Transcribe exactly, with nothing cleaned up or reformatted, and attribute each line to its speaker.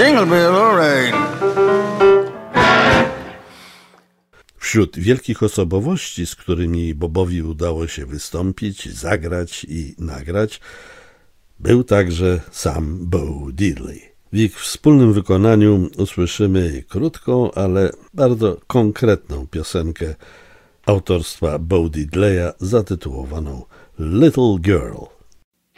Speaker 1: Jingle bell, all right.
Speaker 2: Wśród wielkich osobowości, z którymi Bobowi udało się wystąpić, zagrać i nagrać, był także sam Bo Diddley. W ich wspólnym wykonaniu usłyszymy krótką, ale bardzo konkretną piosenkę autorstwa Bo Diddleya zatytułowaną Little Girl.